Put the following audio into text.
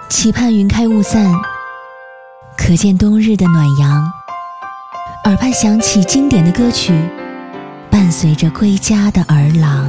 期盼云开雾散，可见冬日的暖阳。耳畔响起经典的歌曲，伴随着归家的儿郎。